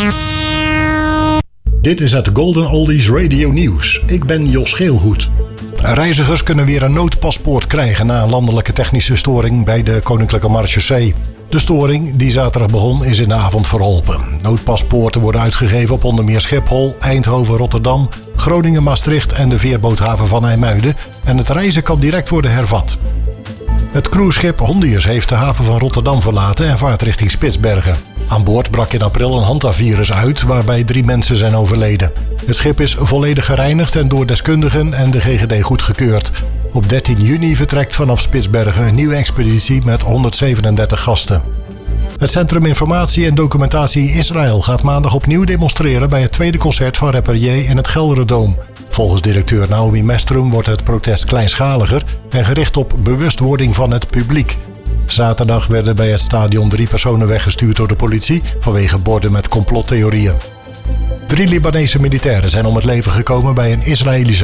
Dit is het Golden Oldies Radio Nieuws. Ik ben Jos Geelhoed. Reizigers kunnen weer een noodpaspoort krijgen na een landelijke technische storing bij de Koninklijke Marechaussee. De storing, die zaterdag begon, is in de avond verholpen. Noodpaspoorten worden uitgegeven op onder meer Schiphol, Eindhoven, Rotterdam, Groningen, Maastricht en de veerboothaven van IJmuiden. En het reizen kan direct worden hervat. Het cruiseschip Hondius heeft de haven van Rotterdam verlaten en vaart richting Spitsbergen. Aan boord brak in april een hantavirus uit waarbij 3 mensen zijn overleden. Het schip is volledig gereinigd en door deskundigen en de GGD goedgekeurd. Op 13 juni vertrekt vanaf Spitsbergen een nieuwe expeditie met 137 gasten. Het Centrum Informatie en Documentatie Israël gaat maandag opnieuw demonstreren bij het tweede concert van rapper J in het Gelderdoom. Volgens directeur Naomi Mestrum wordt het protest kleinschaliger en gericht op bewustwording van het publiek. Zaterdag werden bij het stadion 3 personen weggestuurd door de politie vanwege borden met complottheorieën. 3 Libanese militairen zijn om het leven gekomen bij een Israëlische